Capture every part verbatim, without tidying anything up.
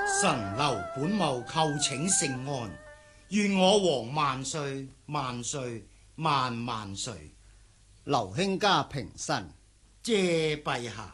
臣劉本茂叩請聖安，願我王萬歲萬歲萬萬歲。 劉卿家平身， 謝陛下。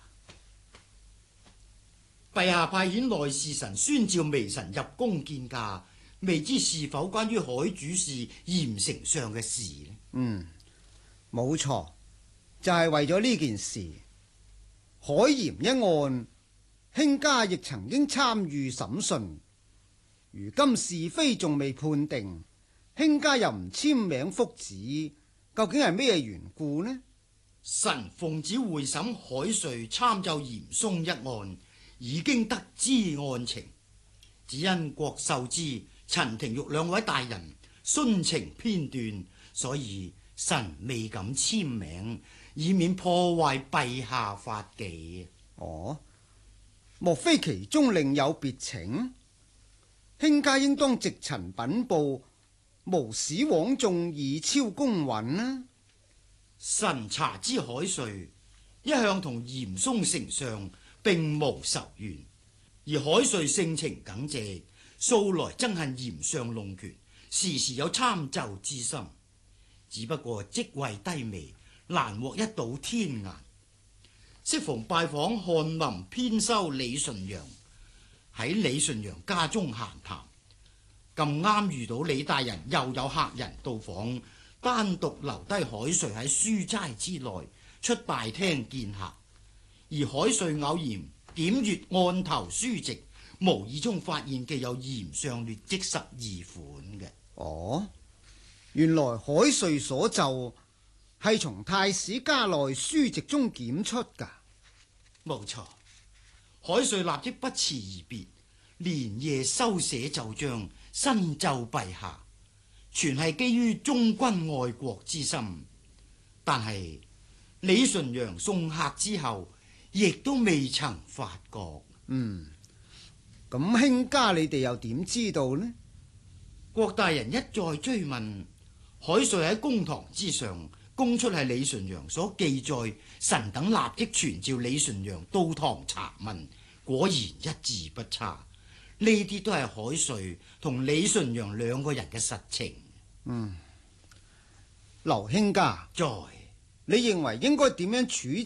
陛下派遣內侍臣宣召微臣入宮見駕，未知是否關於海主事嚴丞相嘅事呢？ 嗯，冇錯，就係、是、為咗呢件事。海鹽一案，卿家亦曾經參與審訊，如今是非仲未判定，卿家又唔簽名覆旨，究竟係咩緣故呢？ 臣奉旨會審海瑞參奏嚴嵩一案，已經得知案情，只因郭秀之、陳廷玉兩位大人殉情偏斷，所以臣未敢簽名，以免破壞陛下法紀。 哦，莫非其中另有別情？卿家應當直陳稟報，無使枉眾以超公允呢？ 臣查知海瑞一向同嚴嵩丞相並無仇怨，而海瑞性情耿直，素來憎恨嚴相弄權，時時有參奏之心。只不過職位低微，難獲一睹天顏。適逢拜訪翰林編修李純陽，喺李純陽家中閒談，咁啱遇到李大人又有客人到訪，單獨留低海瑞喺書齋之內，出大廳見客。而海瑞偶然檢閱案頭書籍，無意中發現既有嚴相劣跡十二款嘅。 哦，原來海瑞所奏係從太史家內書籍中檢出噶。 冇錯，海瑞立即不辭而別，連夜修寫奏章，申奏陛下，全係基於忠君愛國之心。但係李純陽送客之後，亦都未曾發覺。 嗯，咁卿家你哋又點知道呢？ 郭大人一再追問，海瑞喺公堂之上供出係李純陽所記載，臣等立即傳召李純陽到堂查問，果然一字不差。呢啲都係海瑞同李純陽兩個人嘅實情。 嗯，劉卿家， 在你認為應該點樣處